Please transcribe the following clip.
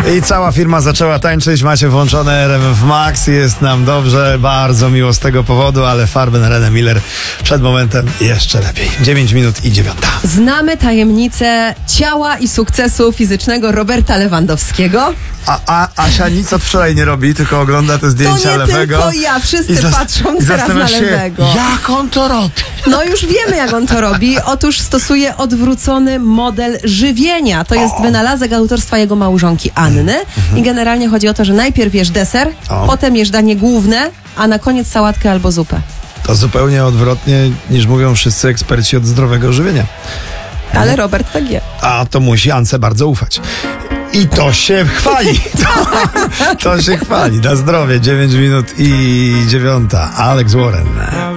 I cała firma zaczęła tańczyć. Macie włączone RMF Max. Jest nam dobrze, bardzo miło z tego powodu, ale Farben, René Miller przed momentem jeszcze lepiej. 9 minut i 9. Znamy tajemnicę ciała i sukcesu fizycznego Roberta Lewandowskiego. A Asia nic od wczoraj nie robi, tylko ogląda te zdjęcia To nie Lewego. tylko ja, wszyscy patrzą teraz na Lewego. Jak on to robi? No już wiemy, jak on to robi. Otóż stosuje odwrócony model żywienia. To jest wynalazek autorstwa jego małżonki Anny. I generalnie chodzi o to, że najpierw jesz deser, potem jesz danie główne, a na koniec sałatkę albo zupę. To zupełnie odwrotnie niż mówią wszyscy eksperci od zdrowego żywienia. Ale Robert tak je. A to musi Ance bardzo ufać. I to się chwali. To się chwali. Na zdrowie. 9 minut i 9. Alex Warren.